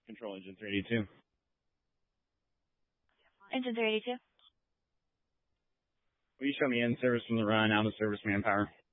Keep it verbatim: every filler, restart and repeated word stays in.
Control engine three eighty-two. Engine three eighty-two. Will you show me in service from the run, out of service manpower?